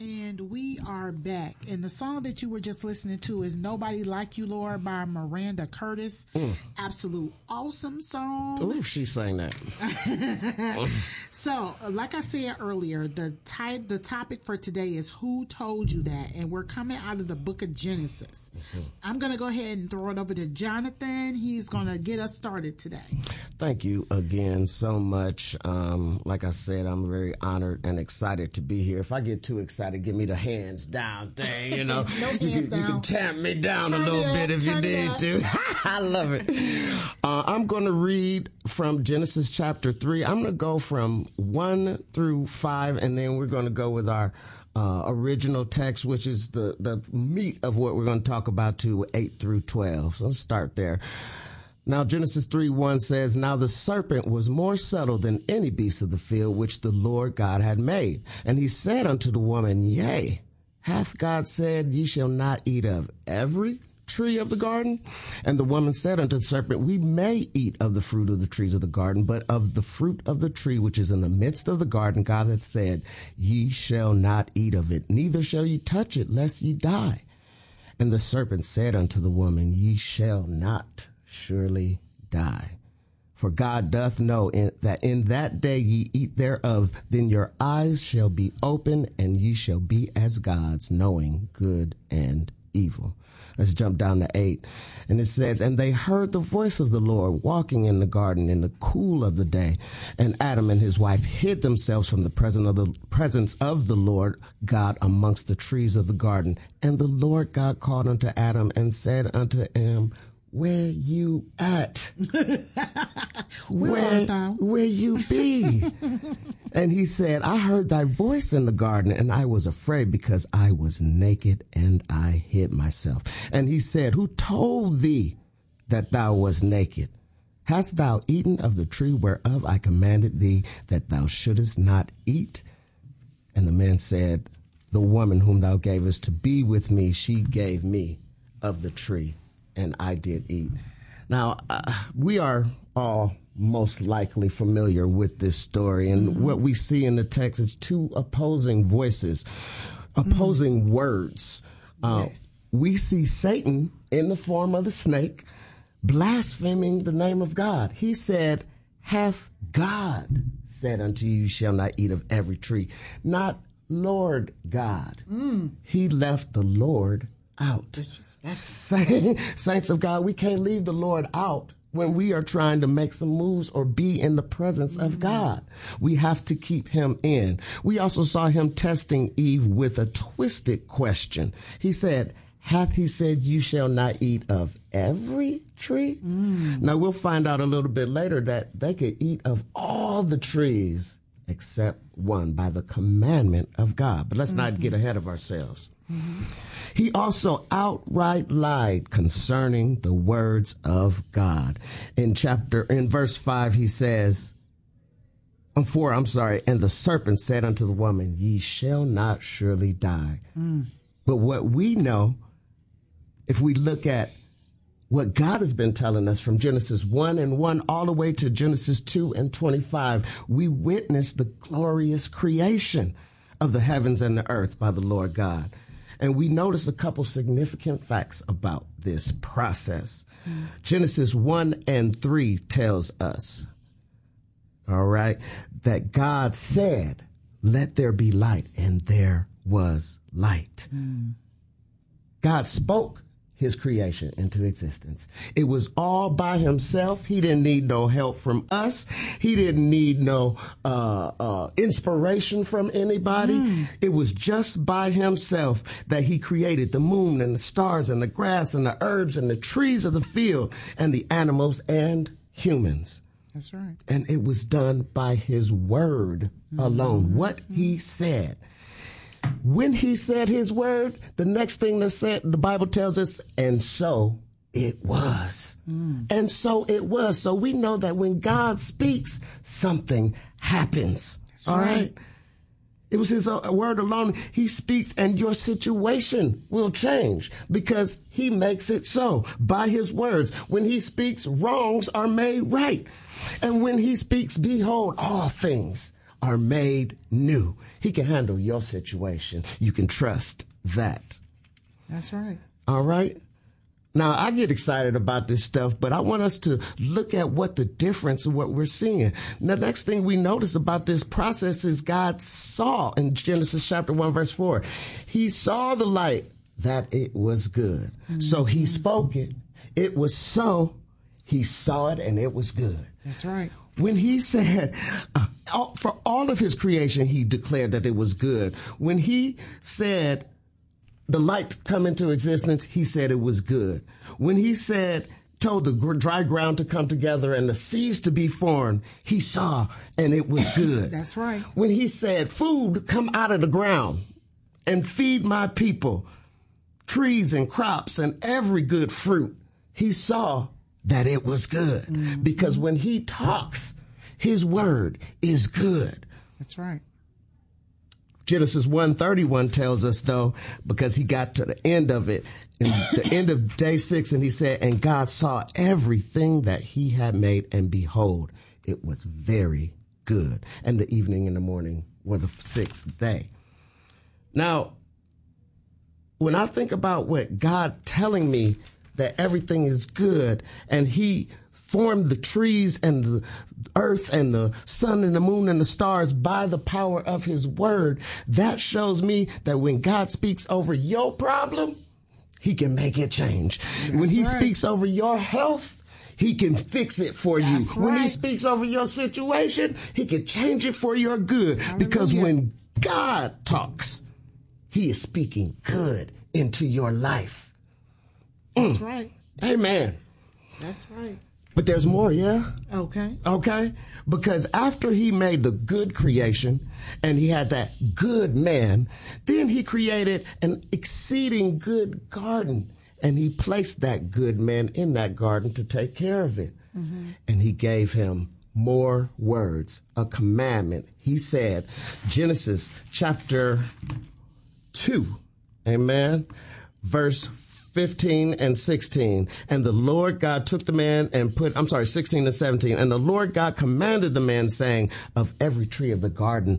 And we are back. And the song that you were just listening to is Nobody Like You, Lord by Miranda Curtis. Absolute awesome song. Ooh, she sang that. So, like I said earlier, the topic for today is Who Told You That? And we're coming out of the book of Genesis. I'm going to go ahead and throw it over to Jonathan. He's going to get us started today. Thank you again so much. Like I said, I'm very honored and excited to be here. If I get too excited, give me the hands down thing, you know. You can tap me down a little bit if you need to. I love it. I'm going to read from Genesis chapter 3. I'm going to go from 1 through 5, and then we're going to go with our original text, which is the meat of what we're going to talk about, to 8 through 12. So let's start there. Now, Genesis 3:1 says, Now the serpent was more subtle than any beast of the field which the Lord God had made. And he said unto the woman, Yea, hath God said, Ye shall not eat of every tree of the garden? And the woman said unto the serpent, We may eat of the fruit of the trees of the garden, but of the fruit of the tree which is in the midst of the garden, God hath said, Ye shall not eat of it, neither shall ye touch it, lest ye die. And the serpent said unto the woman, Ye shall not surely die. For God doth know that in that day ye eat thereof, then your eyes shall be open, and ye shall be as gods, knowing good and evil. Let's jump down to 8. And it says, And they heard the voice of the Lord walking in the garden in the cool of the day. And Adam and his wife hid themselves from the presence of the Lord God amongst the trees of the garden. And the Lord God called unto Adam and said unto him, Where you at? Where you be? And he said, I heard thy voice in the garden, and I was afraid because I was naked, and I hid myself. And he said, Who told thee that thou wast naked? Hast thou eaten of the tree whereof I commanded thee that thou shouldest not eat? And the man said, The woman whom thou gavest to be with me, she gave me of the tree, and I did eat. Now, we are all most likely familiar with this story. And what we see in the text is two opposing voices, opposing words. Yes. We see Satan in the form of the snake blaspheming the name of God. He said, Hath God said unto you, You shall not eat of every tree? Not Lord God. He left the Lord out. Saints of God, we can't leave the Lord out when we are trying to make some moves or be in the presence of God. We have to keep him in. We also saw him testing Eve with a twisted question. He said, Hath he said, You shall not eat of every tree? Now, we'll find out a little bit later that they could eat of all the trees except one by the commandment of God. But let's not get ahead of ourselves. He also outright lied concerning the words of God. In verse 5, he says, and the serpent said unto the woman, Ye shall not surely die. But what we know, if we look at what God has been telling us from Genesis 1:1 all the way to Genesis 2:25, we witness the glorious creation of the heavens and the earth by the Lord God. And we notice a couple significant facts about this process. Genesis 1:3 tells us, all right, that God said, Let there be light, and there was light. God spoke his creation into existence. It was all by himself. He didn't need no help from us. He didn't need no inspiration from anybody. It was just by himself that he created the moon and the stars and the grass and the herbs and the trees of the field and the animals and humans. That's right. And it was done by his word alone, what he said. When he said his word, the next thing that said, the Bible tells us, and so it was. And so it was. So we know that when God speaks, something happens. That's all right. It was his word alone. He speaks and your situation will change because he makes it so by his words. When he speaks, wrongs are made right. And when he speaks, behold, all things are made new. He can handle your situation. You can trust that. That's right. All right. Now, I get excited about this stuff, but I want us to look at what the difference of what we're seeing. The next thing we notice about this process is God saw in Genesis chapter 1, verse 4. He saw the light that it was good. Mm-hmm. So he spoke it. It was so. He saw it and it was good. That's right. When he said, for all of his creation, he declared that it was good. When he said, the light come into existence, he said it was good. When he told the dry ground to come together and the seas to be formed, he saw and it was good. That's right. When he said, food come out of the ground and feed my people, trees and crops and every good fruit, he saw that it was good. Mm-hmm. Because when he talks, his word is good. That's right. Genesis 1:31 tells us, though, because he got to the end of it, in the end of day 6, and he said, and God saw everything that he had made, and behold, it was very good. And the evening and the morning were the 6th day. Now, when I think about what God telling me that everything is good, and he formed the trees and the earth and the sun and the moon and the stars by the power of his word, that shows me that when God speaks over your problem, he can make it change. That's when he speaks over your health, he can fix it for you. Right. When he speaks over your situation, he can change it for your good. Hallelujah. Because when God talks, he is speaking good into your life. That's right. Amen. That's right. But there's more, yeah? Okay. Because after he made the good creation and he had that good man, then he created an exceeding good garden. And he placed that good man in that garden to take care of it. Mm-hmm. And he gave him more words, a commandment. He said, Genesis chapter 2, amen, verse 15 and 16. And the Lord God took the man and 16 and 17. And the Lord God commanded the man, saying, of every tree of the garden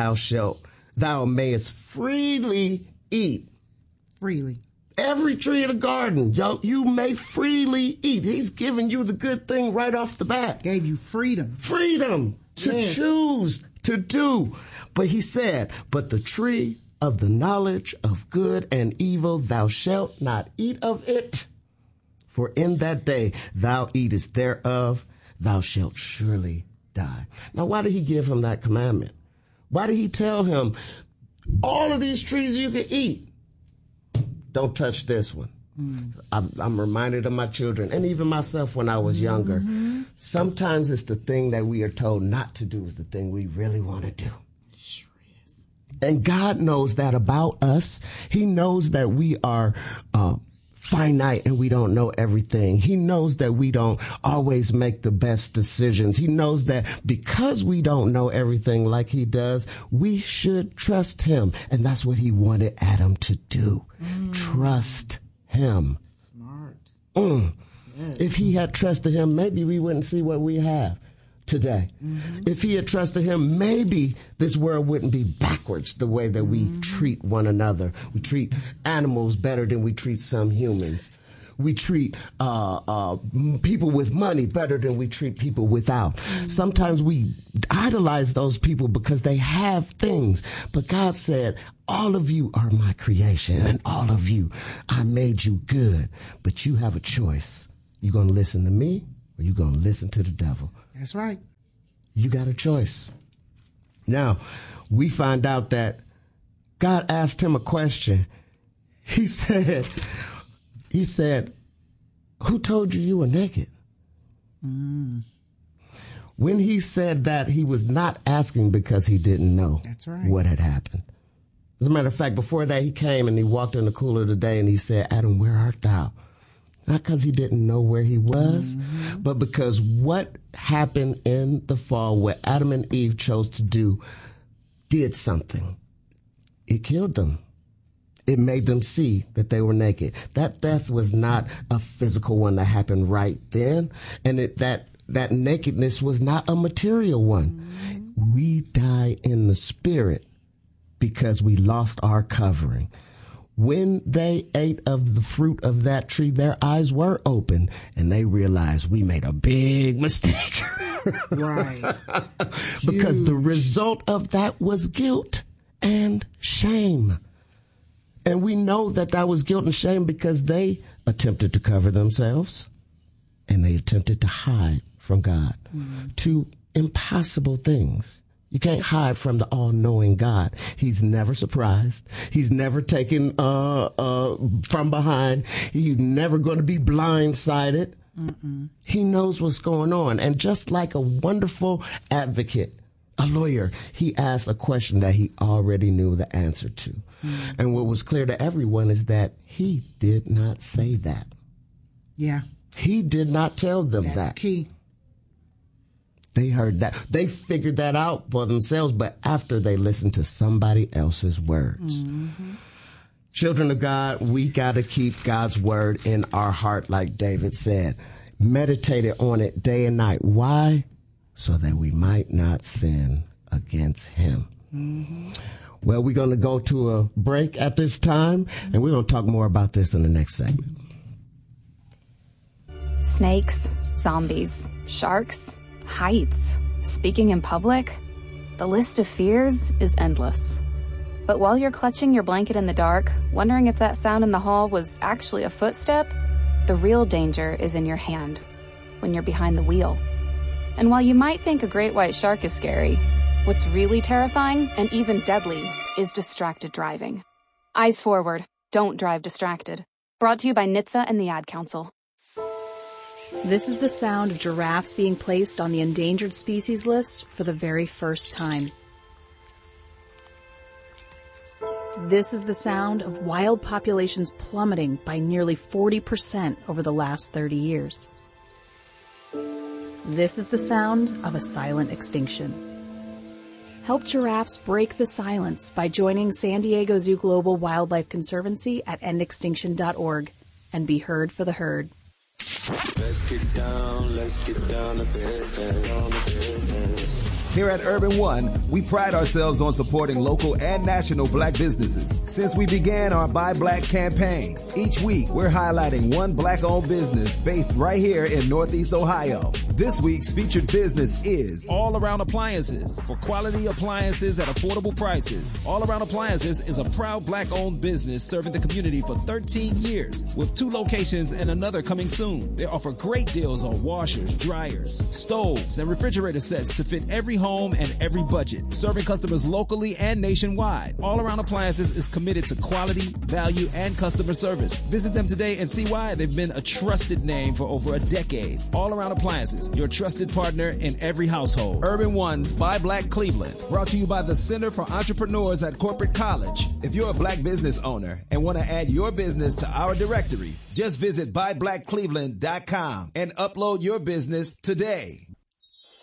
thou mayest freely eat. Freely. Every tree of the garden, you may freely eat. He's giving you the good thing right off the bat. Gave you freedom. Freedom to choose to do. But he said, but the tree of the knowledge of good and evil, thou shalt not eat of it. For in that day thou eatest thereof, thou shalt surely die. Now, why did he give him that commandment? Why did he tell him, all of these trees you can eat? Don't touch this one. I'm reminded of my children and even myself when I was younger. Mm-hmm. Sometimes it's the thing that we are told not to do is the thing we really want to do. And God knows that about us. He knows that we are finite and we don't know everything. He knows that we don't always make the best decisions. He knows that because we don't know everything like he does, we should trust him. And that's what he wanted Adam to do. Trust him. Smart. Yes. If he had trusted him, maybe we wouldn't see what we have today. Mm-hmm. If he had trusted him, maybe this world wouldn't be backwards the way that we treat one another. We treat animals better than we treat some humans. We treat people with money better than we treat people without. Mm-hmm. Sometimes we idolize those people because they have things. But God said, all of you are my creation, and all of you, I made you good. But you have a choice. You going to listen to me, or you going to listen to the devil? That's right. You got a choice. Now, we find out that God asked him a question. He said, who told you were naked? When he said that, he was not asking because he didn't know what had happened. As a matter of fact, before that, he came and he walked in the cool of the day and he said, Adam, where art thou? Not because he didn't know where he was, but because what happened in the fall, what Adam and Eve chose to do, did something. It killed them. It made them see that they were naked. That death was not a physical one that happened right then. And that nakedness was not a material one. we die in the spirit because we lost our covering. When they ate of the fruit of that tree, their eyes were open and they realized we made a big mistake. Right. Because the result of that was guilt and shame. And we know that was guilt and shame because they attempted to cover themselves and they attempted to hide from God. Two impossible things. You can't hide from the all-knowing God. He's never surprised. He's never taken from behind. He's never going to be blindsided. He knows what's going on. And just like a wonderful advocate, a lawyer, he asked a question that he already knew the answer to. And what was clear to everyone is that he did not say that. Yeah. He did not tell them that. That's key. They heard that. They figured that out for themselves, but after they listened to somebody else's words. Children of God, we got to keep God's word in our heart, like David said. Meditate on it day and night. Why? So that we might not sin against him. Well, we're going to go to a break at this time, and we're going to talk more about this in the next segment. Snakes, zombies, sharks, heights, speaking in public. The list of fears is endless. But while you're clutching your blanket in the dark, wondering if that sound in the hall was actually a footstep, the real danger is in your hand, when you're behind the wheel. And while you might think a great white shark is scary, what's really terrifying and even deadly is distracted driving. Eyes forward, don't drive distracted. Brought to you by NHTSA and the Ad Council. This is the sound of giraffes being placed on the endangered species list for the very first time. This is the sound of wild populations plummeting by nearly 40% over the last 30 years. This is the sound of a silent extinction. Help giraffes break the silence by joining San Diego Zoo Global Wildlife Conservancy at endextinction.org and be heard for the herd. Let's get down to business. Here at Urban One, we pride ourselves on supporting local and national black businesses. Since we began our Buy Black campaign, each week we're highlighting one black-owned business based right here in Northeast Ohio. This week's featured business is All Around Appliances, for quality appliances at affordable prices. All Around Appliances is a proud black-owned business serving the community for 13 years, with 2 locations and another coming soon. They offer great deals on washers, dryers, stoves, and refrigerator sets to fit every home and every budget, serving customers locally and nationwide. All Around Appliances is committed to quality, value, and customer service. Visit them today and see why they've been a trusted name for over a decade. All Around Appliances, your trusted partner in every household. Urban One's Buy Black Cleveland, brought to you by the Center for Entrepreneurs at Corporate College. If you're a black business owner and want to add your business to our directory, just visit buyblackcleveland.com and upload your business today.